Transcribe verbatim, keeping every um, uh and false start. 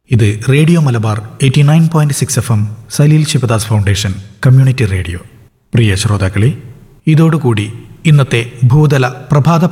ഇത് radio Malabar eighty nine point six F M Saleel Sivadas foundation community radio. പ്രിയ ശ്രോതാക്കളെ, ഇതോടുകൂടി ഇന്നത്തെ ഭൂതല പ്രഭാത